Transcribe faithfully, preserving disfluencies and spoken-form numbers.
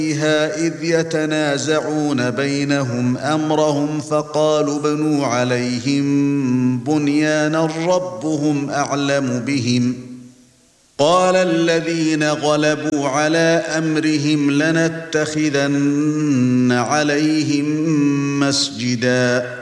إذ يتنازعون بينهم أمرهم فقالوا بنوا عليهم بنيانا ربهم أعلم بهم قال الذين غلبوا على أمرهم لنتخذن عليهم مسجدا